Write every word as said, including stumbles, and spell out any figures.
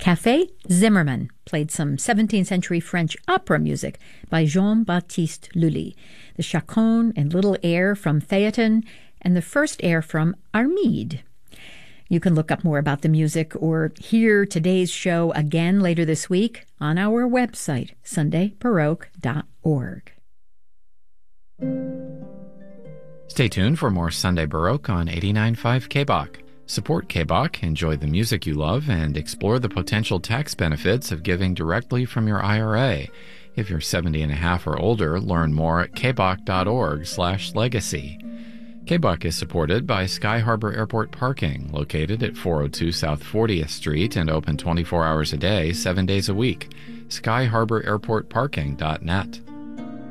Café Zimmermann played some seventeenth century French opera music by Jean-Baptiste Lully, the chaconne and little air from Phaeton, and the first air from Armide. You can look up more about the music or hear today's show again later this week on our website, sunday baroque dot org. Stay tuned for more Sunday Baroque on eighty-nine point five K B O C. Support K B O C, enjoy the music you love, and explore the potential tax benefits of giving directly from your I R A. If you're seventy and a half or older, learn more at k b o c dot org slash legacy. K B O C is supported by Sky Harbor Airport Parking, located at four oh two South fortieth Street and open twenty-four hours a day, seven days a week. sky harbor airport parking dot net.